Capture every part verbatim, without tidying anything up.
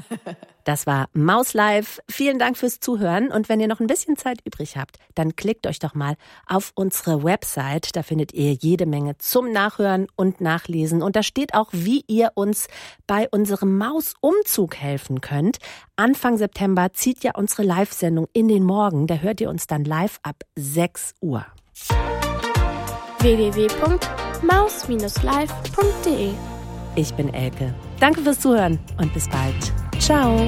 Das war Maus Live. Vielen Dank fürs Zuhören. Und wenn ihr noch ein bisschen Zeit übrig habt, dann klickt euch doch mal auf unsere Website. Da findet ihr jede Menge zum Nachhören und Nachlesen. Und da steht auch, wie ihr uns bei unserem Mausumzug helfen könnt. Anfang September zieht ja unsere Live-Sendung in den Morgen. Da hört ihr uns dann live ab sechs Uhr. w w w punkt maus live punkt de Ich bin Elke. Danke fürs Zuhören und bis bald. Ciao.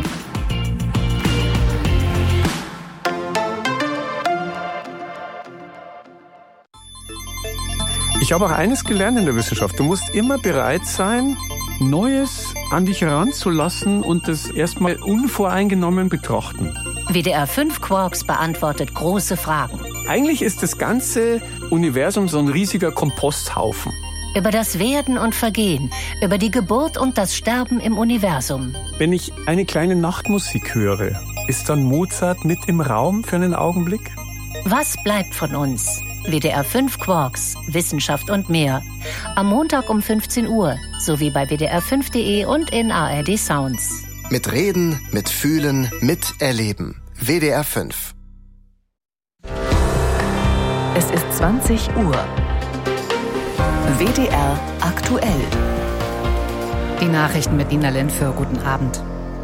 Ich habe auch eines gelernt in der Wissenschaft. Du musst immer bereit sein, Neues an dich heranzulassen und das erstmal unvoreingenommen betrachten. W D R fünf Quarks beantwortet große Fragen. Eigentlich ist das ganze Universum so ein riesiger Komposthaufen. Über das Werden und Vergehen, über die Geburt und das Sterben im Universum. Wenn ich eine kleine Nachtmusik höre, ist dann Mozart mit im Raum für einen Augenblick? Was bleibt von uns? W D R fünf Quarks, Wissenschaft und mehr. Am Montag um fünfzehn Uhr, sowie bei w d r fünf punkt de und in A R D Sounds. Mit Reden, mit Fühlen, mit Erleben. W D R fünf. Es ist zwanzig Uhr. W D R aktuell. Die Nachrichten mit Nina Lenför. Guten Abend.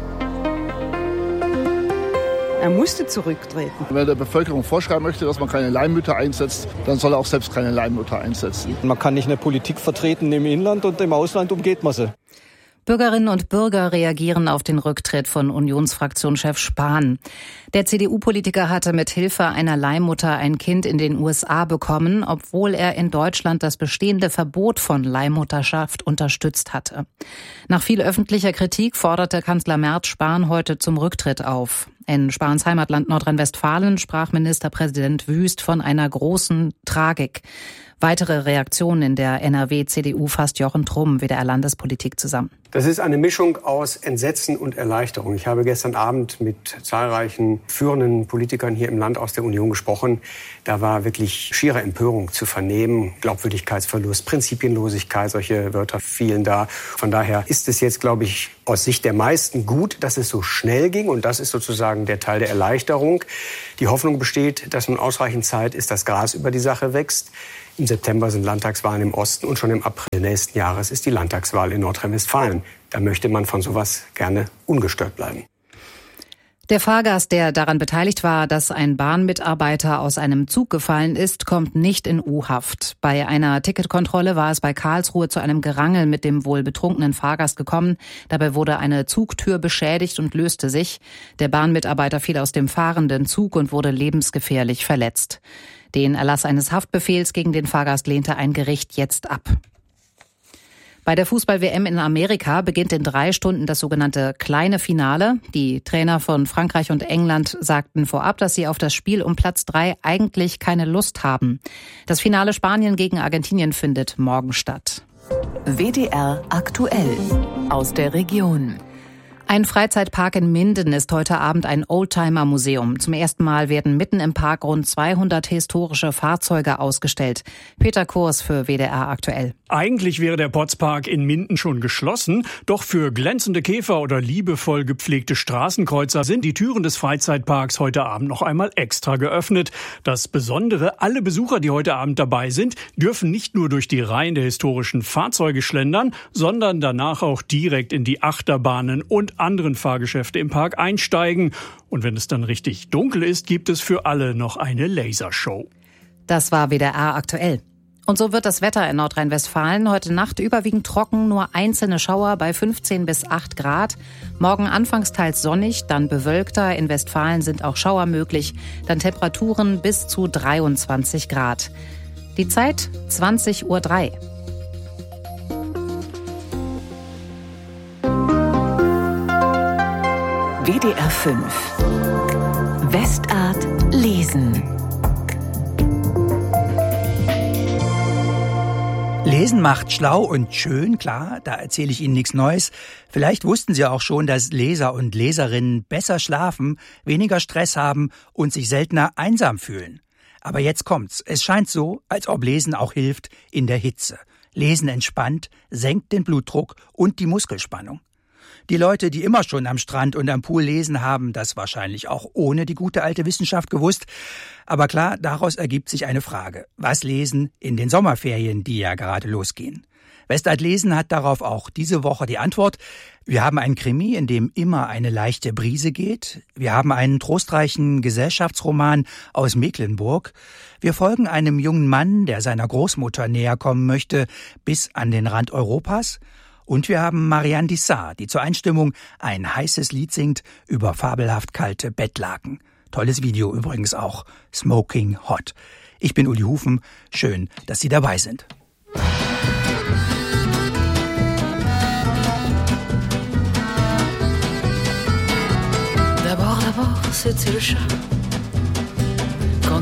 Er musste zurücktreten. Wenn er der Bevölkerung vorschreiben möchte, dass man keine Leihmütter einsetzt, dann soll er auch selbst keine Leihmütter einsetzen. Man kann nicht eine Politik vertreten im Inland und im Ausland umgeht man sie. Bürgerinnen und Bürger reagieren auf den Rücktritt von Unionsfraktionschef Spahn. Der C D U-Politiker hatte mit Hilfe einer Leihmutter ein Kind in den U S A bekommen, obwohl er in Deutschland das bestehende Verbot von Leihmutterschaft unterstützt hatte. Nach viel öffentlicher Kritik forderte Kanzler Merz Spahn heute zum Rücktritt auf. In Spahns Heimatland Nordrhein-Westfalen sprach Ministerpräsident Wüst von einer großen Tragik. Weitere Reaktionen in der N R W-C D U fasst Jochen Trumm, W D R-Landespolitik, zusammen. Das ist eine Mischung aus Entsetzen und Erleichterung. Ich habe gestern Abend mit zahlreichen führenden Politikern hier im Land aus der Union gesprochen. Da war wirklich schiere Empörung zu vernehmen. Glaubwürdigkeitsverlust, Prinzipienlosigkeit, solche Wörter fielen da. Von daher ist es jetzt, glaube ich, aus Sicht der meisten gut, dass es so schnell ging. Und das ist sozusagen der Teil der Erleichterung. Die Hoffnung besteht, dass nun ausreichend Zeit ist, dass Gras über die Sache wächst. Im September sind Landtagswahlen im Osten und schon im April nächsten Jahres ist die Landtagswahl in Nordrhein-Westfalen. Da möchte man von sowas gerne ungestört bleiben. Der Fahrgast, der daran beteiligt war, dass ein Bahnmitarbeiter aus einem Zug gefallen ist, kommt nicht in U-Haft. Bei einer Ticketkontrolle war es bei Karlsruhe zu einem Gerangel mit dem wohl betrunkenen Fahrgast gekommen. Dabei wurde eine Zugtür beschädigt und löste sich. Der Bahnmitarbeiter fiel aus dem fahrenden Zug und wurde lebensgefährlich verletzt. Den Erlass eines Haftbefehls gegen den Fahrgast lehnte ein Gericht jetzt ab. Bei der Fußball-W M in Amerika beginnt in drei Stunden das sogenannte kleine Finale. Die Trainer von Frankreich und England sagten vorab, dass sie auf das Spiel um Platz drei eigentlich keine Lust haben. Das Finale Spanien gegen Argentinien findet morgen statt. W D R aktuell aus der Region. Ein Freizeitpark in Minden ist heute Abend ein Oldtimer-Museum. Zum ersten Mal werden mitten im Park rund zweihundert historische Fahrzeuge ausgestellt. Peter Kurs für W D R aktuell. Eigentlich wäre der Potzpark in Minden schon geschlossen, doch für glänzende Käfer oder liebevoll gepflegte Straßenkreuzer sind die Türen des Freizeitparks heute Abend noch einmal extra geöffnet. Das Besondere, alle Besucher, die heute Abend dabei sind, dürfen nicht nur durch die Reihen der historischen Fahrzeuge schlendern, sondern danach auch direkt in die Achterbahnen und anderen Fahrgeschäfte im Park einsteigen. Und wenn es dann richtig dunkel ist, gibt es für alle noch eine Lasershow. Das war W D R aktuell. Und so wird das Wetter in Nordrhein-Westfalen heute Nacht überwiegend trocken, nur einzelne Schauer bei fünfzehn bis acht Grad. Morgen anfangs teils sonnig, dann bewölkter. In Westfalen sind auch Schauer möglich. Dann Temperaturen bis zu dreiundzwanzig Grad. Die Zeit zwanzig Uhr drei. W D R fünf. Westart lesen. Lesen macht schlau und schön, klar, da erzähle ich Ihnen nichts Neues. Vielleicht wussten Sie auch schon, dass Leser und Leserinnen besser schlafen, weniger Stress haben und sich seltener einsam fühlen. Aber jetzt kommt's. Es scheint so, als ob Lesen auch hilft in der Hitze. Lesen entspannt, senkt den Blutdruck und die Muskelspannung. Die Leute, die immer schon am Strand und am Pool lesen, haben das wahrscheinlich auch ohne die gute alte Wissenschaft gewusst. Aber klar, daraus ergibt sich eine Frage. Was lesen in den Sommerferien, die ja gerade losgehen? Westart Lesen hat darauf auch diese Woche die Antwort. Wir haben einen Krimi, in dem immer eine leichte Brise geht. Wir haben einen trostreichen Gesellschaftsroman aus Mecklenburg. Wir folgen einem jungen Mann, der seiner Großmutter näher kommen möchte, bis an den Rand Europas. Und wir haben Marianne Dissart, die zur Einstimmung ein heißes Lied singt über fabelhaft kalte Bettlaken. Tolles Video übrigens auch, Smoking Hot. Ich bin Uli Hufen, schön, dass Sie dabei sind. D'abord, d'abord, c'était le chat.